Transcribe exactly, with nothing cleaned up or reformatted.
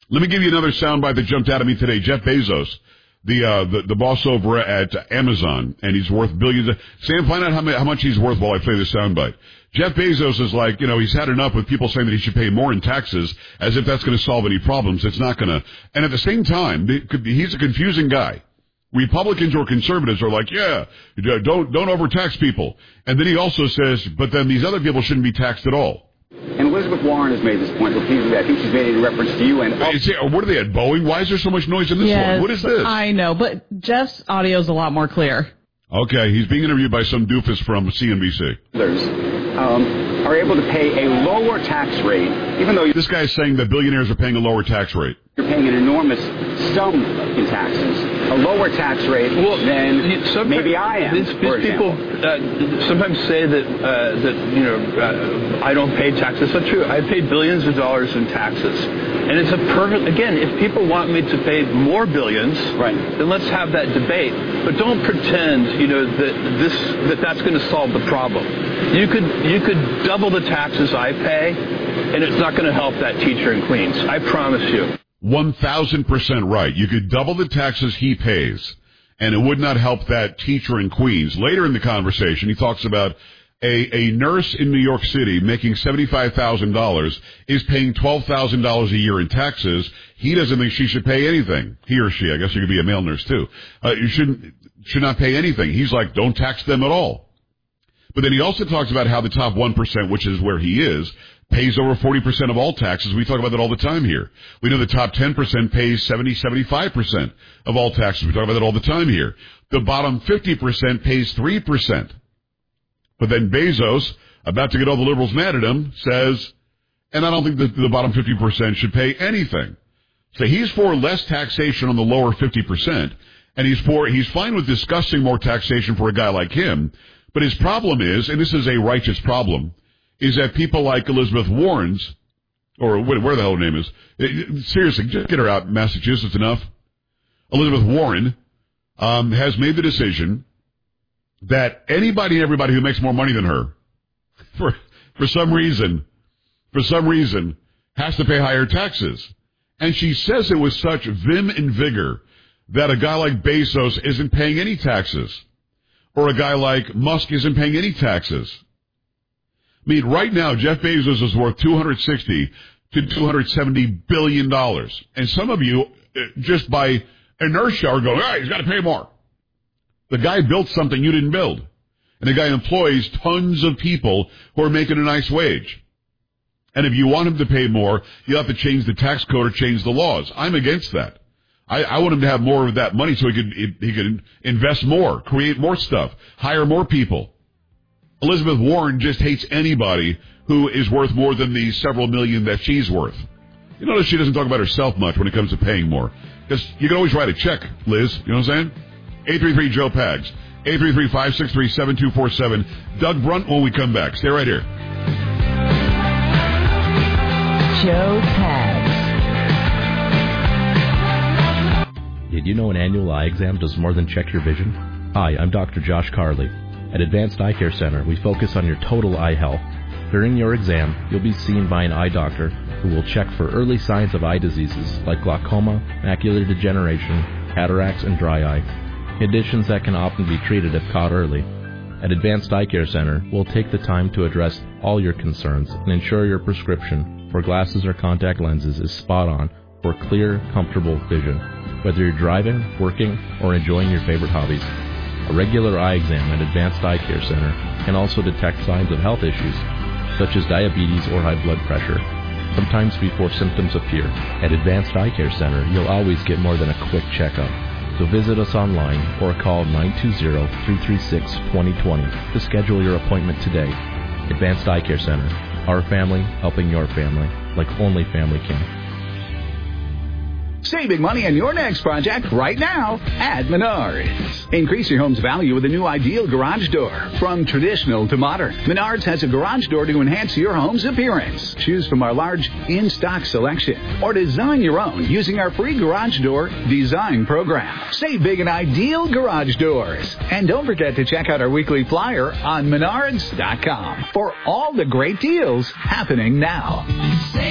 Let me give you another soundbite that jumped out at me today. Jeff Bezos, the uh, the, the boss over at Amazon, and he's worth billions. Of, Sam, find out how, many, how much he's worth while I play this soundbite. Jeff Bezos is like, you know, he's had enough with people saying that he should pay more in taxes, as if that's going to solve any problems. It's not going to. And at the same time, he's a confusing guy. Republicans or conservatives are like, yeah, don't don't overtax people. And then he also says, but then these other people shouldn't be taxed at all. And Elizabeth Warren has made this point repeatedly. I think she's made it in reference to you. And Is it, what are they at, Boeing? Why is there so much noise in this yes, one? What is this? I know, but Jeff's audio is a lot more clear. Okay, he's being interviewed by some doofus from C N B C. Others um, are able to pay a lower tax rate, even though this guy is saying that billionaires are paying a lower tax rate. You're paying an enormous sum in taxes, a lower tax rate well, than maybe I am. These, these people uh, sometimes say that uh, that you know uh, I don't pay taxes. That's not true. I pay billions of dollars in taxes, and it's a perfect. Again, if people want me to pay more billions, right, then let's have that debate. But don't pretend, you know, that this that that's going to solve the problem. You could you could double the taxes I pay, and it's not going to help that teacher in Queens. I promise you. one thousand percent right. You could double the taxes he pays, and it would not help that teacher in Queens. Later in the conversation, he talks about a, a nurse in New York City making seventy-five thousand dollars is paying twelve thousand dollars a year in taxes. He doesn't think she should pay anything. He or she, I guess you could be a male nurse too. Uh, you shouldn't, should not pay anything. He's like, don't tax them at all. But then he also talks about how the top one percent, which is where he is, pays over forty percent of all taxes. We talk about that all the time here. We know the top ten percent pays seventy, seventy-five percent of all taxes. We talk about that all the time here. The bottom fifty percent pays three percent. But then Bezos, about to get all the liberals mad at him, says, and I don't think that the bottom fifty percent should pay anything. So he's for less taxation on the lower fifty percent, and he's for, he's fine with discussing more taxation for a guy like him. But his problem is, and this is a righteous problem, is that people like Elizabeth Warren's, or where the hell her name is, seriously, just get her out, Massachusetts enough. Elizabeth Warren um, has made the decision that anybody and everybody who makes more money than her, for for some reason, for some reason, has to pay higher taxes. And she says it with such vim and vigor that a guy like Bezos isn't paying any taxes, or a guy like Musk isn't paying any taxes. I mean, right now, Jeff Bezos is worth two hundred sixty to two hundred seventy billion dollars. And some of you, just by inertia, are going, all right, he's got to pay more. The guy built something you didn't build. And the guy employs tons of people who are making a nice wage. And if you want him to pay more, you have to change the tax code or change the laws. I'm against that. I, I want him to have more of that money so he could he could invest more, create more stuff, hire more people. Elizabeth Warren just hates anybody who is worth more than the several million that she's worth. You notice she doesn't talk about herself much when it comes to paying more. Because you can always write a check, Liz. You know what I'm saying? eight three three Joe Pags. eight three three, five six three, seven two four seven. Doug Brunt when we come back. Stay right here. Joe Pags. Did you know an annual eye exam does more than check your vision? Hi, I'm Doctor Josh Carley. At Advanced Eye Care Center, we focus on your total eye health. During your exam, you'll be seen by an eye doctor who will check for early signs of eye diseases like glaucoma, macular degeneration, cataracts, and dry eye, conditions that can often be treated if caught early. At Advanced Eye Care Center, we'll take the time to address all your concerns and ensure your prescription for glasses or contact lenses is spot on for clear, comfortable vision, whether you're driving, working, or enjoying your favorite hobbies. A regular eye exam at Advanced Eye Care Center can also detect signs of health issues, such as diabetes or high blood pressure, sometimes before symptoms appear. At Advanced Eye Care Center, you'll always get more than a quick checkup. So visit us online or call nine two zero, three three six, two zero two zero to schedule your appointment today. Advanced Eye Care Center. Our family helping your family like only family can. Save big money on your next project right now at Menards. Increase your home's value with a new ideal garage door. From traditional to modern, Menards has a garage door to enhance your home's appearance. Choose from our large in-stock selection or design your own using our free garage door design program. Save big on ideal garage doors. And don't forget to check out our weekly flyer on menards dot com for all the great deals happening now.